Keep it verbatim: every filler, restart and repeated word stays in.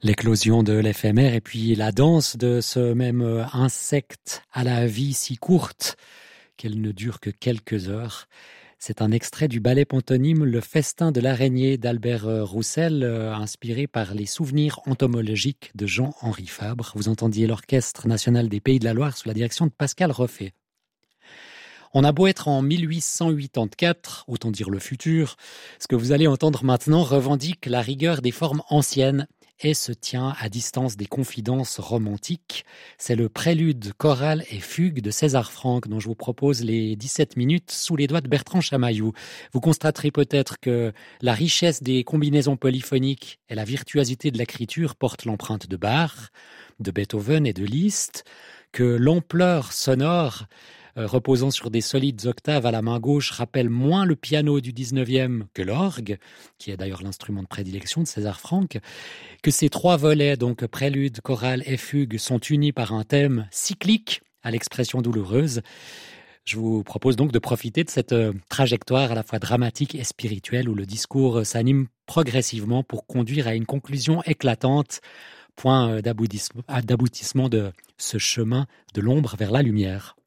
L'éclosion de l'éphémère et puis la danse de ce même insecte à la vie si courte qu'elle ne dure que quelques heures. C'est un extrait du ballet pantonyme Le Festin de l'araignée d'Albert Roussel, inspiré par les souvenirs entomologiques de Jean-Henri Fabre. Vous entendiez l'Orchestre national des Pays de la Loire sous la direction de Pascal Roffet. On a beau être en mille huit cent quatre-vingt-quatre, autant dire le futur, ce que vous allez entendre maintenant revendique la rigueur des formes anciennes et se tient à distance des confidences romantiques. C'est le prélude chorale et fugue de César Franck dont je vous propose les dix-sept minutes sous les doigts de Bertrand Chamaillou. Vous constaterez peut-être que la richesse des combinaisons polyphoniques et la virtuosité de l'écriture portent l'empreinte de Bach, de Beethoven et de Liszt, que l'ampleur sonore Euh, reposant sur des solides octaves à la main gauche, rappelle moins le piano du dix-neuvième que l'orgue, qui est d'ailleurs l'instrument de prédilection de César Franck, que ces trois volets, donc prélude, chorale et fugue, sont unis par un thème cyclique à l'expression douloureuse. Je vous propose donc de profiter de cette euh, trajectoire à la fois dramatique et spirituelle où le discours s'anime progressivement pour conduire à une conclusion éclatante, point d'aboutissement de ce chemin de l'ombre vers la lumière.